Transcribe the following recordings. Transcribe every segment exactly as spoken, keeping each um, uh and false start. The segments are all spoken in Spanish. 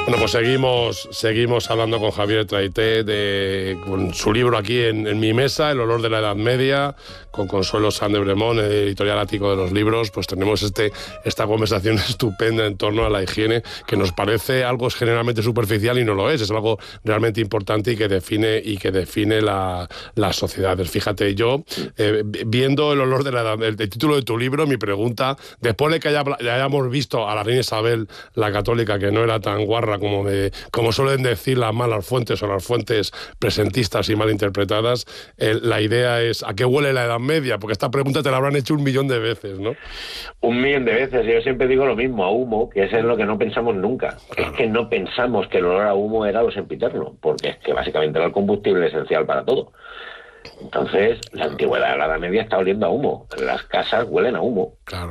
Bueno, pues seguimos, seguimos hablando con Javier Traité de con su libro aquí en, en mi mesa, El olor de la Edad Media, con Consuelo Sanz de Bremón, el editorial Ático de los Libros. Pues tenemos este, esta conversación estupenda en torno a la higiene, que nos parece algo generalmente superficial y no lo es, es algo realmente importante y que define, y que define la, las sociedades. Fíjate, yo, eh, viendo El olor de la Edad, el, el título de tu libro, mi pregunta, después de que haya, hayamos visto a la reina Isabel, la católica, que no era tan guarra como, de, como suelen decir las malas fuentes o las fuentes presentistas y mal interpretadas, eh, la idea es ¿a qué huele la Edad Media? Porque esta pregunta te la habrán hecho un millón de veces, ¿no? Un millón de veces. Yo siempre digo lo mismo, a humo, que eso es lo que no pensamos nunca. Claro. Es que no pensamos que el olor a humo era lo sempiterno, porque es que básicamente era el combustible esencial para todo. Entonces, la antigüedad de la Edad Media está oliendo a humo. Las casas huelen a humo. Claro,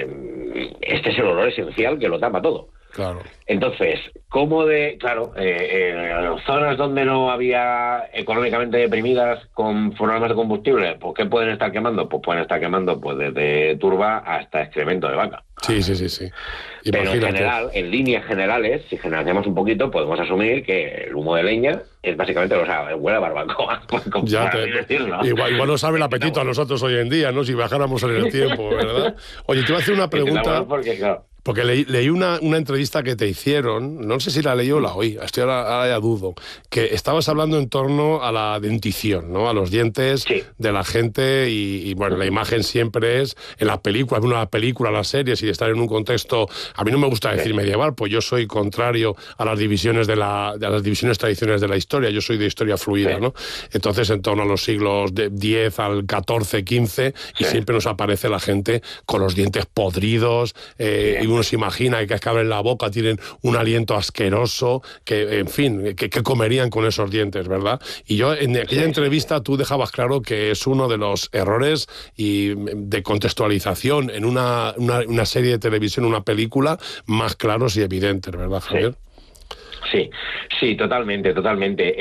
eh, este es el olor esencial que lo tapa todo. Claro. Entonces, ¿cómo de...? Claro, eh, eh, zonas donde no había económicamente deprimidas con problemas de combustible, pues ¿qué pueden estar quemando? Pues pueden estar quemando pues desde turba hasta excremento de vaca. Sí, sí, sí, sí. Pero en general, en líneas generales, si generalizamos un poquito, podemos asumir que el humo de leña es básicamente, o sea, huele a barbacoa. Ya te, decirlo. Igual, igual nos sabe el apetito a nosotros hoy en día, ¿no? Si bajáramos en el tiempo, ¿verdad? Oye, te voy a hacer una pregunta. Porque, claro, Porque leí, leí una, una entrevista que te hicieron, no sé si la leí o la oí, estoy ahora, ahora ya dudo, que estabas hablando en torno a la dentición, ¿no? A los dientes sí. de la gente y, y, bueno, la imagen siempre es, en las películas, en las películas, las series, y de estar en un contexto, a mí no me gusta decir sí. medieval, pues yo soy contrario a las divisiones de, la, de las divisiones tradicionales de la historia, yo soy de historia fluida, sí. ¿no? Entonces, en torno a los siglos de diez al catorce, quince, sí. y siempre nos aparece la gente con los dientes podridos, eh, sí. y uno se imagina que es que abren la boca, tienen un aliento asqueroso, que, en fin, que, que comerían con esos dientes, ¿verdad? Y yo, en aquella entrevista, tú dejabas claro que es uno de los errores y de contextualización en una, una, una serie de televisión, una película, más claros y evidentes, ¿verdad, Javier? Sí. Sí, sí, totalmente, totalmente.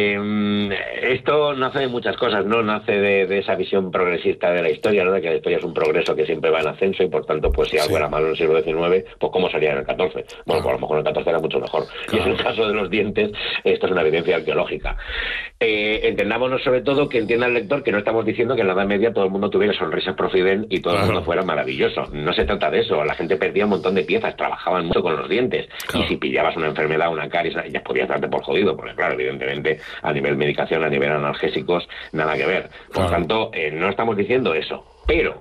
Eh, esto nace de muchas cosas, ¿no? Nace de, de esa visión progresista de la historia, ¿no? De que la historia es un progreso que siempre va en ascenso y, por tanto, pues si algo sí. era malo en el siglo diecinueve, pues ¿cómo sería en el catorce? Bueno, pues a lo mejor en el catorce era mucho mejor. Claro. Y en el caso de los dientes, esto es una evidencia arqueológica. Eh, entendámonos sobre todo, que entienda el lector, que no estamos diciendo que en la Edad Media todo el mundo tuviera sonrisas profiden y todo claro. el mundo fuera maravilloso. No se trata de eso. La gente perdía un montón de piezas, trabajaban mucho con los dientes. Claro. Y si pillabas una enfermedad, una caries, ya podías darte por jodido, porque claro, evidentemente a nivel medicación, a nivel analgésicos, nada que ver. Por claro. tanto, eh, no estamos diciendo eso. Pero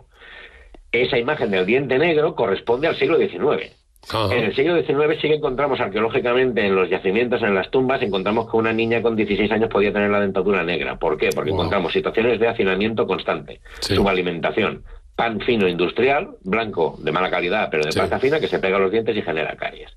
esa imagen del diente negro corresponde al siglo diecinueve. Uh-huh. En el siglo diecinueve sí que encontramos arqueológicamente en los yacimientos, en las tumbas, encontramos que una niña con dieciséis años podía tener la dentadura negra. ¿Por qué? Porque wow. encontramos situaciones de hacinamiento constante, sí. subalimentación, pan fino industrial, blanco de mala calidad, pero de sí. pasta fina, que se pega a los dientes y genera caries.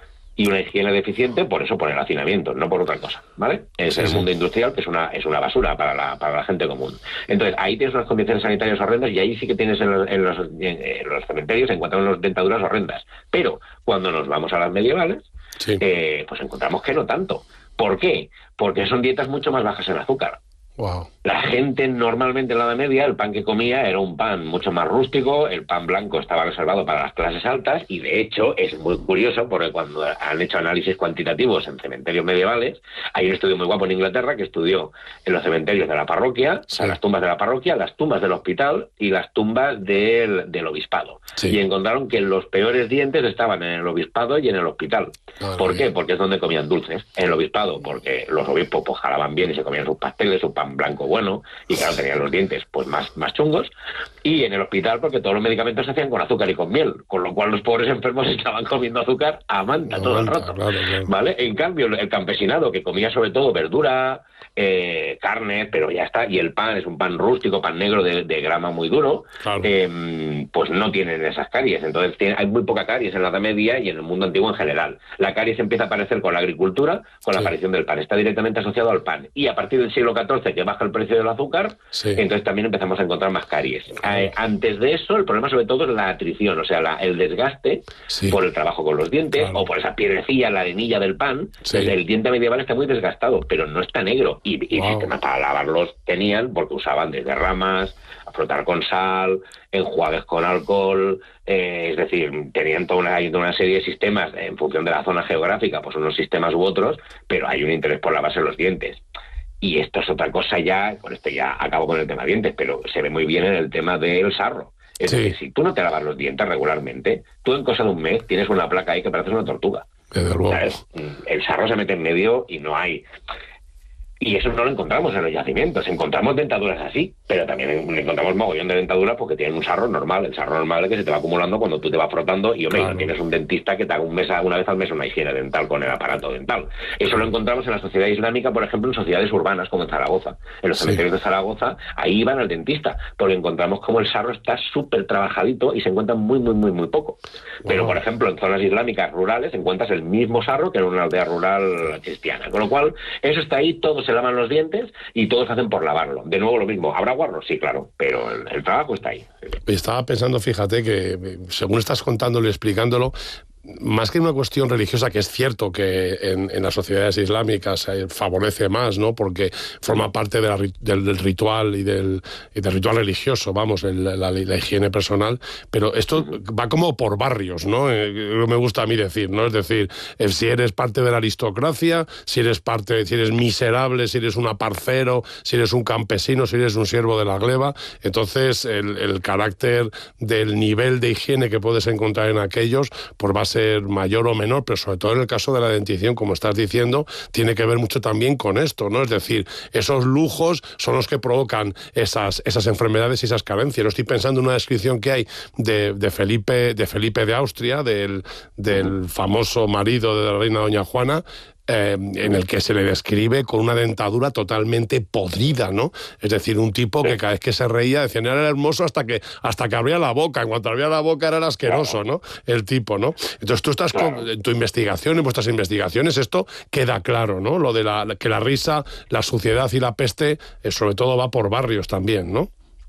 Y una higiene deficiente, por eso, por el hacinamiento, no por otra cosa, ¿vale? Es sí, el sí. mundo industrial, que es una es una basura para la para la gente común. Entonces, ahí tienes unas condiciones sanitarias horrendas y ahí sí que tienes en los, en los, en los cementerios, encontramos dentaduras horrendas. Pero cuando nos vamos a las medievales, sí. eh, pues encontramos que no tanto. ¿Por qué? Porque son dietas mucho más bajas en azúcar. Wow. La gente normalmente en la Edad Media, el pan que comía era un pan mucho más rústico, el pan blanco estaba reservado para las clases altas y de hecho es muy curioso porque cuando han hecho análisis cuantitativos en cementerios medievales, hay un estudio muy guapo en Inglaterra que estudió en los cementerios de la parroquia, sí. o sea, las tumbas de la parroquia, las tumbas del hospital y las tumbas del, del obispado. Sí. Y encontraron que los peores dientes estaban en el obispado y en el hospital. Oh, ¿Por qué? Porque es donde comían dulces. En el obispado porque los obispos pues jalaban bien y se comían sus pasteles, sus pan blanco bueno, y claro, tenían los dientes pues más, más chungos, y en el hospital porque todos los medicamentos se hacían con azúcar y con miel, con lo cual los pobres enfermos estaban comiendo azúcar a manta no, todo el rato, claro, claro. ¿vale? En cambio, el campesinado, que comía sobre todo verdura, eh, carne, pero ya está, y el pan es un pan rústico, pan negro de, de grama muy duro, claro. eh, pues no tienen esas caries. Entonces tiene, hay muy poca caries en la Edad Media y en el mundo antiguo en general. La caries empieza a aparecer con la agricultura, con la sí. aparición del pan, está directamente asociado al pan, y a partir del siglo catorce, que baja el precio del azúcar, sí. entonces también empezamos a encontrar más caries. Eh, antes de eso, el problema sobre todo es la atrición, o sea, la, el desgaste sí. por el trabajo con los dientes, claro. o por esa piedrecilla, la arenilla del pan. Sí. El diente medieval está muy desgastado, pero no está negro. Y, y wow. sistemas para lavarlos tenían, porque usaban desde ramas, a frotar con sal, enjuagues con alcohol, eh, es decir, tenían toda una, una serie de sistemas en función de la zona geográfica, pues unos sistemas u otros, pero hay un interés por lavarse los dientes. Y esto es otra cosa ya, con esto ya acabo con el tema de dientes, pero se ve muy bien en el tema del sarro. Es sí. decir, si tú no te lavas los dientes regularmente, tú en cosa de un mes tienes una placa ahí que pareces una tortuga. ¿Sabes? El sarro se mete en medio y no hay... Y eso no lo encontramos en los yacimientos. Encontramos dentaduras así, pero también encontramos mogollón de dentaduras porque tienen un sarro normal. El sarro normal es que se te va acumulando cuando tú te vas frotando y, hombre, claro. no tienes un dentista que te haga un mes a, una vez al mes una higiene dental con el aparato dental. Eso lo encontramos en la sociedad islámica, por ejemplo, en sociedades urbanas como en Zaragoza. En los cementerios sí. de Zaragoza, ahí iban al dentista, porque encontramos como el sarro está súper trabajadito y se encuentra muy, muy, muy, muy poco. Pero, wow. por ejemplo, en zonas islámicas rurales encuentras el mismo sarro que en una aldea rural cristiana. Con lo cual, eso está ahí, todo se lavan los dientes y todos hacen por lavarlo. De nuevo lo mismo, ¿habrá guarros? Sí, claro, pero el, el trabajo está ahí. Estaba pensando, fíjate, que según estás contándolo y explicándolo, más que una cuestión religiosa, que es cierto que en, en las sociedades islámicas eh, favorece más, ¿no? Porque forma parte de la, del, del ritual y del, y del ritual religioso, vamos, el, la, la higiene personal, pero esto va como por barrios, ¿no? Eh, me gusta a mí decir, ¿no? Es decir, eh, si eres parte de la aristocracia, si eres parte, si eres miserable, si eres un aparcero, si eres un campesino, si eres un siervo de la gleba, entonces el, el carácter del nivel de higiene que puedes encontrar en aquellos, pues va a ser ser mayor o menor, pero sobre todo en el caso de la dentición, como estás diciendo, tiene que ver mucho también con esto, ¿no? Es decir, esos lujos son los que provocan esas, esas enfermedades y esas carencias. Lo estoy pensando en una descripción que hay de, de Felipe de Felipe de Austria, del, del famoso marido de la reina doña Juana, Eh, en el que se le describe con una dentadura totalmente podrida, ¿no? Es decir, un tipo que cada vez que se reía decían era hermoso hasta que hasta que abría la boca. En cuanto abría la boca era el asqueroso, ¿no? El tipo, ¿no? Entonces tú estás con, en tu investigación, en vuestras investigaciones, esto queda claro, ¿no? Lo de la, que la risa, la suciedad y la peste, eh, sobre todo va por barrios también, ¿no?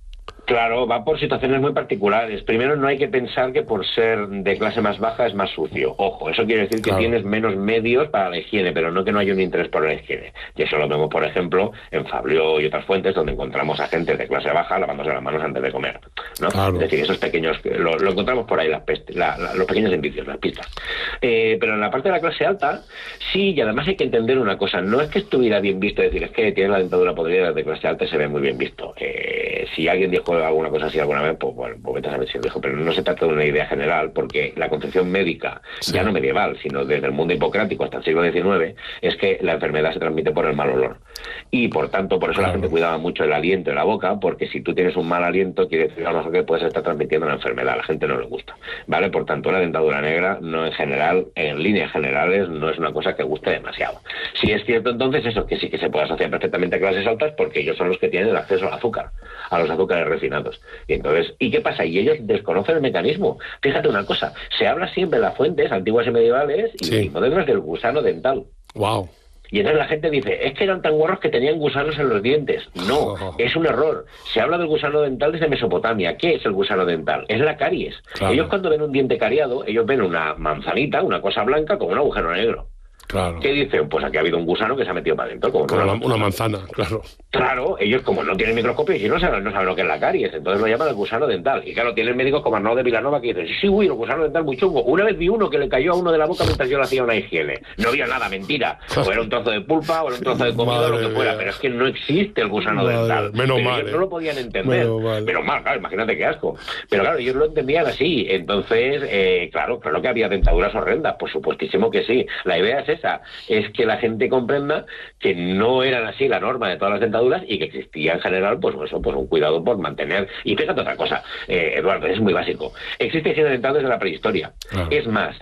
Claro, va por situaciones muy particulares. Primero, no hay que pensar que por ser de clase más baja es más sucio. Ojo, eso quiere decir que claro. tienes menos medios para la higiene, pero no que no haya un interés por la higiene. Y eso lo vemos, por ejemplo, en Fablió y otras fuentes, donde encontramos a gente de clase baja lavándose las manos antes de comer, ¿no? Claro. Es decir, esos pequeños, lo, lo encontramos por ahí, las peste, la, la, los pequeños indicios, las pistas. Eh, pero en la parte de la clase alta, sí, y además hay que entender una cosa, no es que estuviera bien visto decir, es que tiene la dentadura podrida de clase alta y se ve muy bien visto. Eh, si alguien dijo alguna cosa así alguna vez, pues bueno, pues vete a saber si lo dijo, pero no se trata de una idea general, porque la concepción médica, sí. ya no medieval, sino desde el mundo hipocrático hasta el siglo diecinueve, es que la enfermedad se transmite por el mal olor. Y por tanto, por eso claro. la gente cuidaba mucho el aliento de la boca, porque si tú tienes un mal aliento, quiere decir a lo mejor que puedes estar transmitiendo la enfermedad, a la gente no le gusta, ¿vale? Por tanto, la dentadura negra, no en general, en líneas generales, no es una cosa que guste demasiado. Sí es cierto entonces eso, que sí que se puede asociar perfectamente a clases altas, porque ellos son los que tienen el acceso al azúcar, a los azúcares refinados. Y entonces, ¿y qué pasa? Y ellos desconocen el mecanismo. Fíjate una cosa, se habla siempre en las fuentes antiguas y medievales y, sí. y modernas del gusano dental. Wow. Y entonces la gente dice, es que eran tan guarros que tenían gusanos en los dientes. No, oh. es un error. Se habla del gusano dental desde Mesopotamia. ¿Qué es el gusano dental? Es la caries. Claro. Ellos cuando ven un diente cariado, ellos ven una manzanita, una cosa blanca con un agujero negro. Claro. ¿Qué dicen? Pues aquí ha habido un gusano que se ha metido para adentro. Como una, una, una manzana, claro. Claro, ellos como no tienen microscopio y no saben, no saben lo que es la caries, entonces lo llaman el gusano dental. Y claro, tienen médicos como Arnaud de Vilanova que dicen, sí, uy, el gusano dental muy chungo. Una vez vi uno que le cayó a uno de la boca mientras yo le hacía una higiene. No había nada, mentira. O era un trozo de pulpa, o era un trozo de comida, o lo que fuera. Mía. Pero es que no existe el gusano Madre. dental. Menos pero mal. Ellos eh. no lo podían entender. Menos Pero mal, claro, imagínate qué asco. Pero claro, ellos lo entendían así. Entonces, eh, claro, claro que había dentaduras horrendas, por supuestísimo que sí. La idea es esa, es que la gente comprenda que no eran así la norma de todas las dentaduras y que existía en general pues eso, pues un cuidado por mantener. Y fíjate otra cosa, eh, Eduardo, es muy básico. Existe higiene dental desde la prehistoria. Ah. Es más,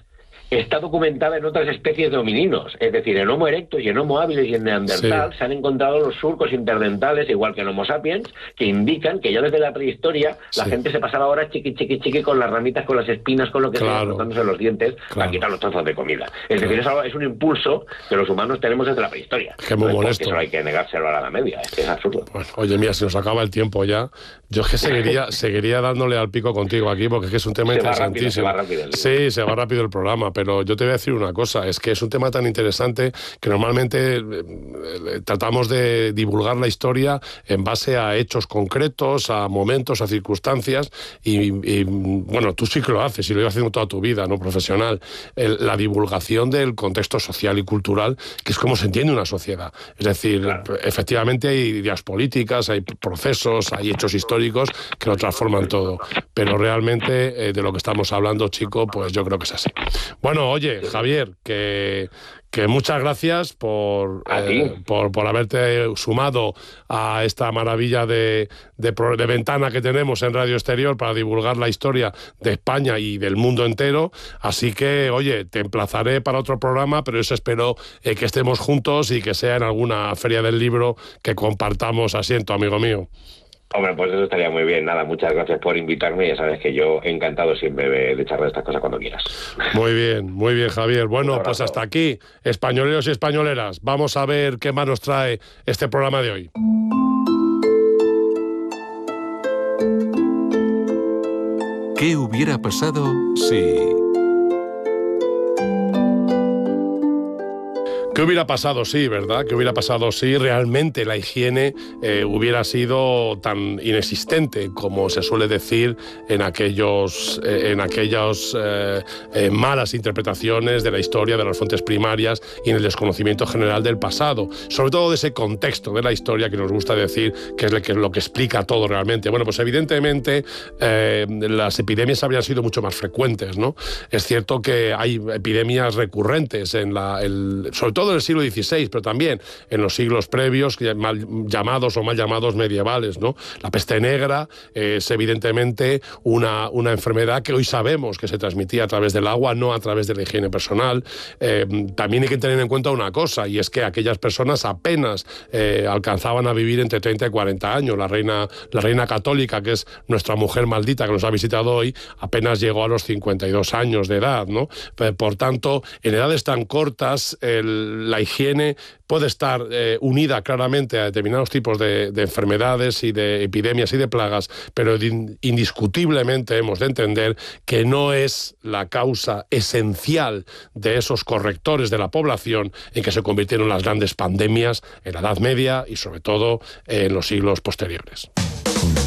está documentada en otras especies de homininos, es decir, en Homo erectus y en Homo habilis y en Neandertal sí. se han encontrado los surcos interdentales, igual que en Homo sapiens, que indican que ya desde la prehistoria sí. la gente se pasaba horas chiqui, chiqui, chiqui con las ramitas, con las espinas, con lo que claro. sea, frotándose los dientes claro. para quitar los trozos de comida. Es claro. decir, es, algo, es un impulso que los humanos tenemos desde la prehistoria. Qué muy no molesto. Eso hay que negárselo a la Edad Media, es, es absurdo. Bueno, oye, mira, se nos acaba el tiempo ya. Yo es que seguiría, seguiría dándole al pico contigo aquí, porque es que es un tema se interesantísimo. Va rápido, se va rápido sí, se va rápido el programa, pero yo te voy a decir una cosa, es que es un tema tan interesante que normalmente eh, tratamos de divulgar la historia en base a hechos concretos, a momentos, a circunstancias, y, y bueno, tú sí que lo haces, y lo llevas haciendo toda tu vida, ¿no? Profesional. El, la divulgación del contexto social y cultural, que es como se entiende una sociedad. Es decir, claro. efectivamente hay ideas políticas, hay procesos, hay hechos históricos que lo transforman todo, pero realmente eh, de lo que estamos hablando, chico, pues yo creo que es así. Bueno, oye, Javier, que, que muchas gracias por, eh, por, por haberte sumado a esta maravilla de, de, de ventana que tenemos en Radio Exterior para divulgar la historia de España y del mundo entero. Así que, oye, te emplazaré para otro programa, pero eso espero eh, que estemos juntos y que sea en alguna feria del libro que compartamos asiento, amigo mío. Hombre, pues eso estaría muy bien. Nada, muchas gracias por invitarme. Ya sabes que yo encantado siempre de, de charlar de estas cosas cuando quieras. Muy bien, muy bien, Javier. Bueno, pues hasta aquí, españoleros y españoleras. Vamos a ver qué más nos trae este programa de hoy. ¿Qué hubiera pasado si...? ¿Qué hubiera pasado si, verdad? ¿Qué hubiera pasado si realmente la higiene eh, hubiera sido tan inexistente como se suele decir en aquellos, eh, en aquellas eh, eh, malas interpretaciones de la historia, de las fuentes primarias y en el desconocimiento general del pasado? Sobre todo de ese contexto de la historia que nos gusta decir que es lo que, lo que explica todo realmente. Bueno, pues evidentemente eh, las epidemias habrían sido mucho más frecuentes, ¿no? Es cierto que hay epidemias recurrentes en la, el, sobre todo en el siglo dieciséis, pero también en los siglos previos, mal llamados o mal llamados medievales, ¿no? La peste negra es evidentemente una, una enfermedad que hoy sabemos que se transmitía a través del agua, no a través de la higiene personal. Eh, también hay que tener en cuenta una cosa, y es que aquellas personas apenas eh, alcanzaban a vivir entre treinta y cuarenta años. La reina, la reina católica, que es nuestra mujer maldita que nos ha visitado hoy, apenas llegó a los cincuenta y dos años de edad, ¿no? Por tanto, en edades tan cortas, el la higiene puede estar eh, unida claramente a determinados tipos de, de enfermedades y de epidemias y de plagas, pero indiscutiblemente hemos de entender que no es la causa esencial de esos correctores de la población en que se convirtieron las grandes pandemias en la Edad Media y sobre todo en los siglos posteriores.